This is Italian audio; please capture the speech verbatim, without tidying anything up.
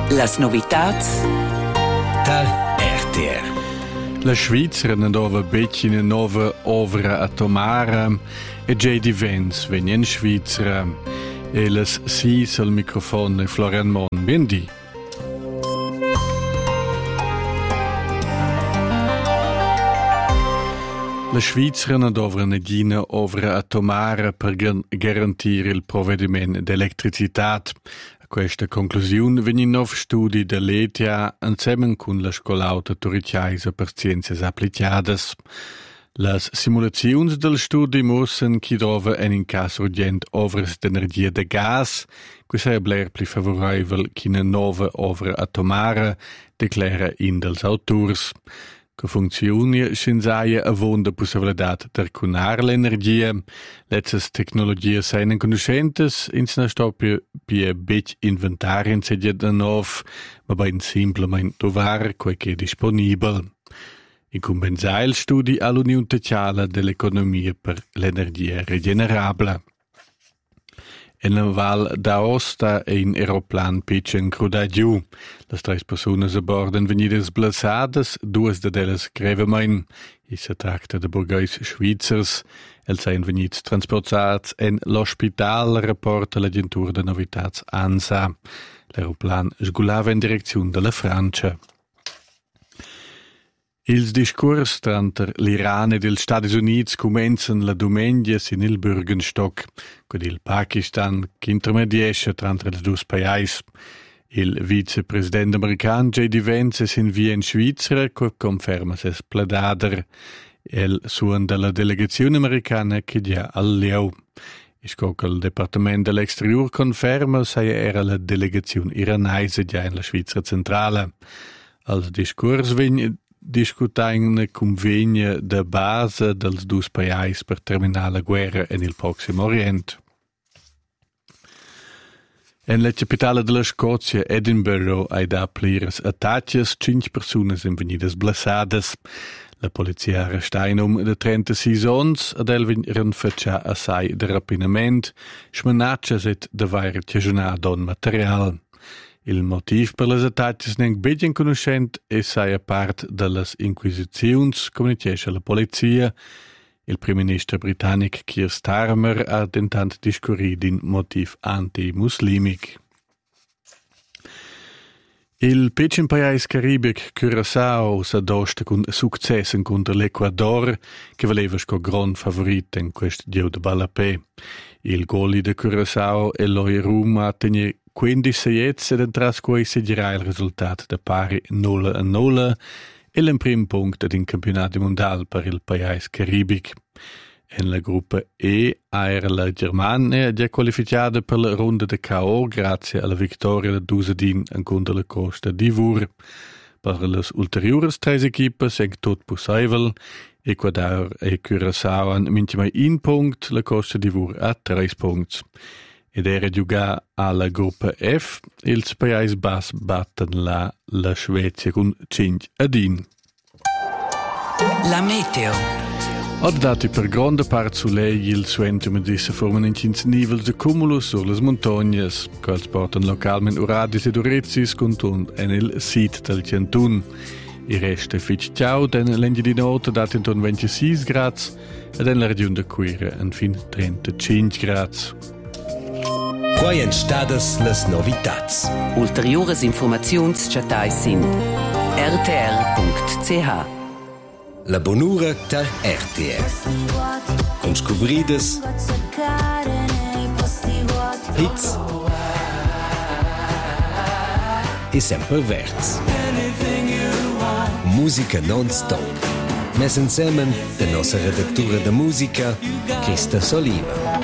Las novitats dal R T R. La Svizzera andava becchi una nuova opera atomara e J D Vance venne in Svizzera e las si sul microfono e Florian Mon. Bindi. La Svizzera andava una gina opera atomara per garantire il provvedimento d'elettricità. A questa conclusione venne nuovi studi dell'E T H insieme con la Scuola Autorichaisa per Scienze Applicate. Le simulazioni del studio mostrano che trova in caso urgente opere d'energia da gas, che sia più favorevole che una nuova opera atomara, declara in dels autori. Che funzioni scienziarie avon la possibilità di racconare l'energia. Le tecnologie sono conosciute, in se sto più più bec inventare in sedia da nuovo, ma ben semplicemente trovare quel che è disponibile. In compensare il studio all'Unione Tecciale dell'Economia per l'Energia Rigenerabile. In la Val d'Aosta e in aeroplan Pichen cruda giù. Le tre persone a bordo venivano sblassate, due di elles grevemein. Si tratta di burguesi svizzers. Els sono venuti trasportati in l'ospedale, rapporta l'agentura di novità ANSA. L'aeroplan sgulava in direzione della Francia. Il discorso tra l'Iran e gli Stati Uniti comincia la domenica in il Bürgenstock, con il Pakistan che intermediesce tra i due paesi. Il vicepresidente americano J D Vance si invia in Svizzera, che conferma se spladader. Il suon della delegazione americana che dia al Leo. Isco il Departamento dell'Exterior conferma se era la delegazione iranese già in la Svizzera centrale. Al discorso viene discutere un convegno de base dels due paesi per terminare la guerra nel Prossimo Oriente. In la capitale della Scozia, Edinburgh, hai da pliras attacchi, cinque persone sono venute sblassate. La polizia arresta un uomo di trentasei anni ed el vengono facciati assai di rapinamento, smenaccia set de vaire tjagionà don materiale. Il motivo per le attacchi è ben conoscente e sia parte delle inquisizioni, comunicazione alla polizia. Il primo ministro britannico Keir Starmer ha tentato di scorrere un motivo anti-muslimico. Il piccolo paese caribico Curaçao si adosta con successo contro l'Ecuador, che voleva come gran favorito in questo giro di Balapé. Il gol di Curaçao e Eloy Ruma tenne quindici seiezze ed entras cui si girà il risultato da pari nolla a nolla e il primo punto in campionato mondiale per il paese caribico. In la gruppa E era la Germania già qualificata per la ronda di K O grazie alla vittoria da Dusedin contro la Costa d'Ivoire. Per le ulteriori tre equipe è tutto possibile. Ecuador e Curaçao hanno minimo un punto, la Costa d'Ivoire ha tre punti. Ed era giocata alla gruppa F, il paese bas battono la, la Svezia con cinque a uno. La meteo. Od dati per grande parte soleil, il suento medisse formano in cinque livelli di cumulus sulle montagne, che portano localmente uradis ed urezis con nel sito del Centun. Il resto è fitch ciao, den l'engi di notte dati intorno ventisei gradi ed nella regione de Cuira infine trentacinque gradi. Quai en stadas las novitats. Ulteriores informazions chatai sin r t r punct c h. La bonura dal R T R. Con scobrides, hits e sempre verts. Musica non-stop. Mes insieme, la nostra redaktura de musica, Christa Soliva.